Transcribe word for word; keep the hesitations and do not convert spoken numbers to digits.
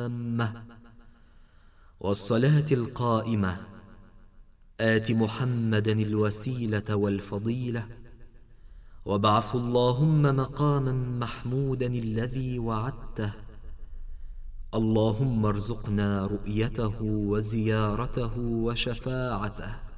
التامة والصلاة القائمة آت محمدا الوسيلة والفضيلة وابعثه اللهم مقاما محمودا الذي وعدته. اللهم ارزقنا رؤيته وزيارته وشفاعته